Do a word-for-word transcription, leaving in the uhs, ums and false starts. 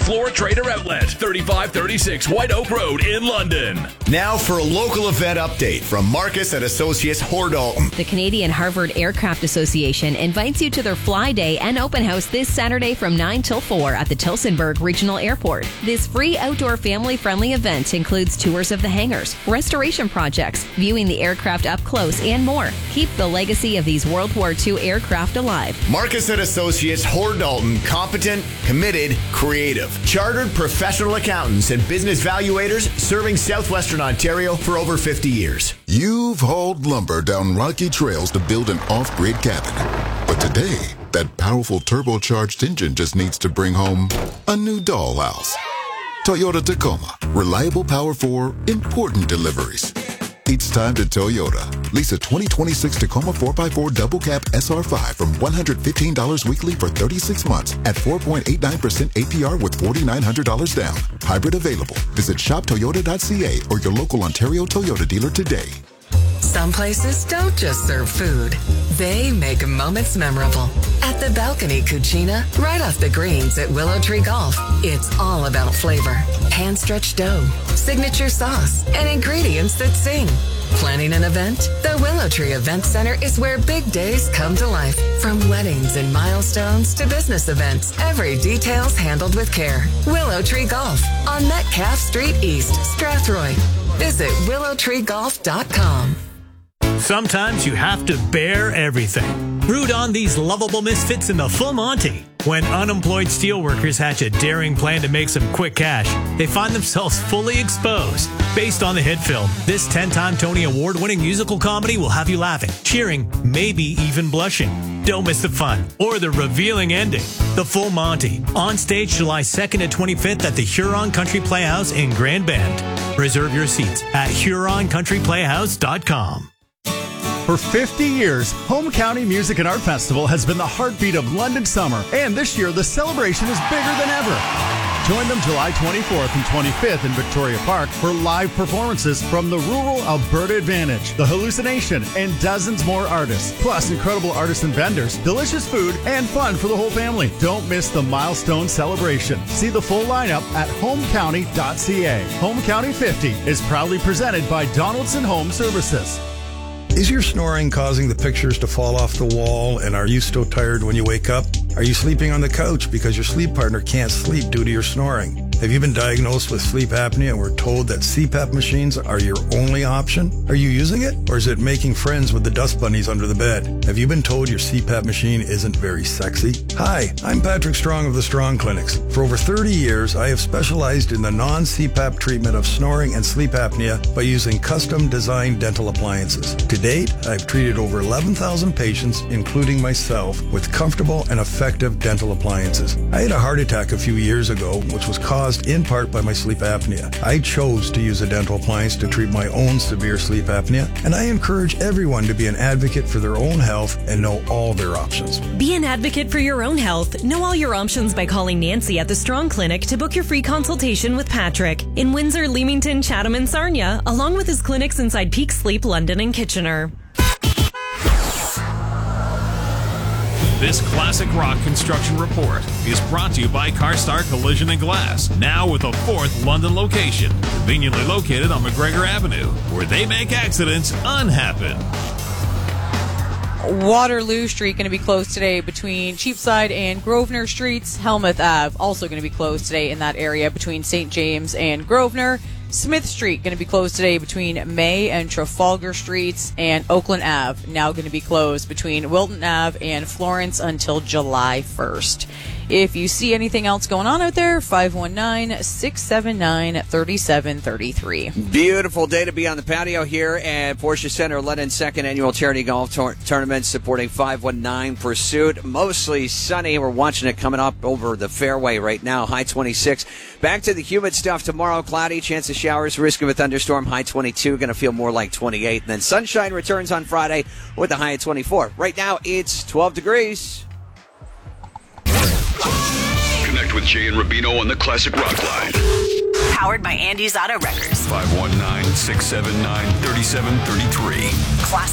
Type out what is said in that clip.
Floor Trader Outlet, thirty-five thirty-six White Oak Road in London. Now for a local event update from Marcus and Associates Hordalton. The Canadian Harvard Aircraft Association invites you to their Fly Day and Open House this Saturday from nine till four at the Tillsonburg Regional Airport. This free outdoor family-friendly event includes tours of the hangars, restoration projects, viewing the aircraft up close, and more. Keep the legacy of these World War Two aircraft alive. Marcus and Associates Hordalton, competent, committed, creative. Chartered professional accountants and business valuators serving southwestern Ontario for over fifty years. You've hauled lumber down rocky trails to build an off-grid cabin. But today, that powerful turbocharged engine just needs to bring home a new dollhouse. Toyota Tacoma. Reliable power for important deliveries. It's time to Toyota. Lease a twenty twenty-six Tacoma four by four Double Cab S R five from one hundred fifteen dollars weekly for thirty-six months at four point eight nine percent A P R with four thousand nine hundred dollars down. Hybrid available. Visit shop toyota dot c a or your local Ontario Toyota dealer today. Some places don't just serve food. They make moments memorable. At the Balcony Cucina, right off the greens at Willow Tree Golf, it's all about flavor. Hand-stretched dough, signature sauce, and ingredients that sing. Planning an event? The Willow Tree Event Center is where big days come to life. From weddings and milestones to business events, every detail's handled with care. Willow Tree Golf on Metcalfe Street East, Strathroy. Visit willow tree golf dot com. Sometimes you have to bear everything. Root on these lovable misfits in the Full Monty. When unemployed steelworkers hatch a daring plan to make some quick cash, they find themselves fully exposed. Based on the hit film, this ten-time Tony Award-winning musical comedy will have you laughing, cheering, maybe even blushing. Don't miss the fun or the revealing ending. The Full Monty, on stage July second to twenty-fifth at the Huron Country Playhouse in Grand Bend. Reserve your seats at huron country playhouse dot com. For fifty years, Home County Music and Art Festival has been the heartbeat of London summer, and this year the celebration is bigger than ever. Join them July twenty-fourth and twenty-fifth in Victoria Park for live performances from the Rural Alberta Advantage, The Hallucination, and dozens more artists. Plus incredible artists and vendors, delicious food, and fun for the whole family. Don't miss the milestone celebration. See the full lineup at home county dot c a. Home County fifty is proudly presented by Donaldson Home Services. Is your snoring causing the pictures to fall off the wall, and are you so tired when you wake up? Are you sleeping on the couch because your sleep partner can't sleep due to your snoring? Have you been diagnosed with sleep apnea and were told that C PAP machines are your only option? Are you using it, or is it making friends with the dust bunnies under the bed? Have you been told your C PAP machine isn't very sexy? Hi, I'm Patrick Strong of the Strong Clinics. For over thirty years, I have specialized in the non-C PAP treatment of snoring and sleep apnea by using custom-designed dental appliances. To date, I've treated over eleven thousand patients, including myself, with comfortable and effective dental appliances. I had a heart attack a few years ago, which was caused in part by my sleep apnea. I chose to use a dental appliance to treat my own severe sleep apnea, and I encourage everyone to be an advocate for their own health and know all their options. Be an advocate for your own health. Know all your options by calling Nancy at the Strong Clinic to book your free consultation with Patrick in Windsor, Leamington, Chatham, and Sarnia, along with his clinics inside Peak Sleep, London, and Kitchener. This classic rock construction report is brought to you by CarStar Collision and Glass, now with a fourth London location, conveniently located on McGregor Avenue, where they make accidents unhappen. Waterloo Street going to be closed today between Cheapside and Grosvenor Streets. Helmuth Ave also going to be closed today in that area between Saint James and Grosvenor. Smith Street going to be closed today between May and Trafalgar Streets, and Oakland Ave now going to be closed between Wilton Ave and Florence until July first. If you see anything else going on out there, five one nine, six seven nine, three seven three three. Beautiful day to be on the patio here at Porsche Center, London's second annual charity golf tor- tournament supporting five one nine Pursuit. Mostly sunny. We're watching it coming up over the fairway right now, high twenty-six. Back to the humid stuff tomorrow, cloudy, chance of showers, risk of a thunderstorm, high twenty-two, going to feel more like twenty-eight. And then sunshine returns on Friday with a high of twenty-four. Right now, it's twelve degrees. Connect with Jay and Rubino on the Classic Rock Line. Powered by Andy's Auto Records. five one nine, six seven nine, three seven three three. Classic.